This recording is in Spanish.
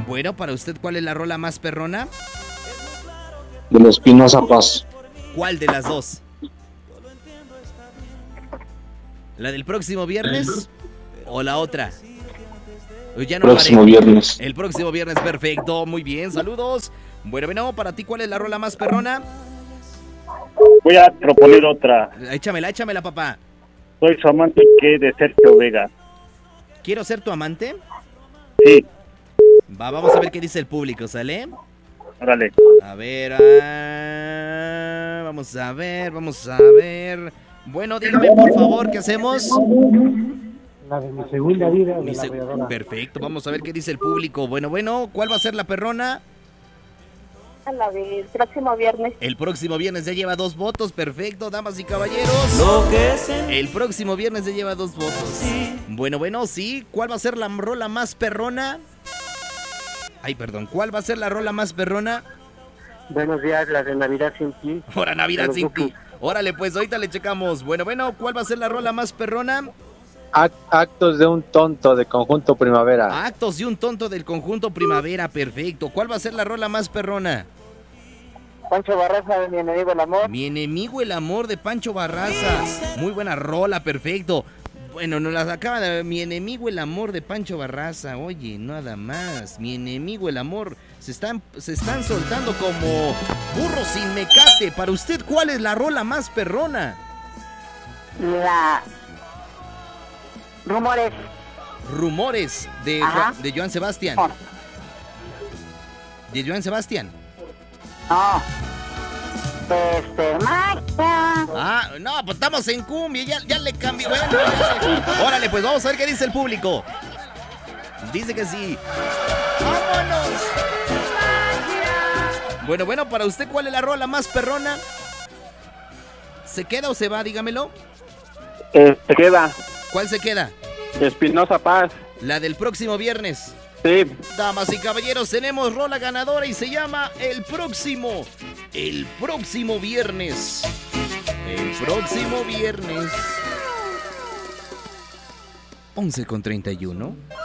Bueno, para usted, ¿cuál es la rola más perrona? Del Espinosa Paz. ¿Cuál de las dos? ¿La del próximo viernes o la otra? Ya no Próximo viernes. El próximo viernes, perfecto, muy bien, saludos. Bueno, para ti, ¿cuál es la rola más perrona? Voy a proponer otra. Échamela, papá. Soy su amante, que de Sergio Vega. ¿Quiero ser tu amante? Sí. Vamos a ver qué dice el público, ¿sale? Órale. A ver, vamos a ver. Bueno, dígame por favor, ¿qué hacemos? La de mi segunda vida. Perfecto, vamos a ver qué dice el público. Bueno, ¿cuál va a ser la perrona? La del próximo viernes. El próximo viernes ya lleva 2 votos, perfecto, damas y caballeros. El próximo viernes ya lleva 2 votos. Bueno, sí. ¿Cuál va a ser la rola más perrona? ¿Cuál va a ser la rola más perrona? Buenos días, la de Navidad sin ti. Ahora Navidad sin ti. Órale, pues ahorita le checamos. Bueno, ¿cuál va a ser la rola más perrona? Actos de un tonto de Conjunto Primavera. Actos de un tonto del Conjunto Primavera, perfecto. ¿Cuál va a ser la rola más perrona? Pancho Barraza, de Mi enemigo el amor. Mi enemigo el amor de Pancho Barraza. Muy buena rola, perfecto. Bueno, nos las acaba de... Mi enemigo el amor de Pancho Barraza. Oye, nada más. Mi enemigo el amor. Se están soltando como burros sin mecate. Para usted, ¿cuál es la rola más perrona? La... Rumores. Rumores de Joan Sebastián. ¿De Joan Sebastián? No. No, pues estamos en cumbia, ya le cambió. Bueno, órale, pues vamos a ver qué dice el público. Dice que sí. ¡Vámonos! Bueno, para usted, ¿cuál es la rola más perrona? ¿Se queda o se va? Dígamelo. Se queda. ¿Cuál se queda? Espinosa Paz. La del próximo viernes. Sí. Damas y caballeros, tenemos rola ganadora y se llama El próximo viernes. El próximo viernes. 11:31.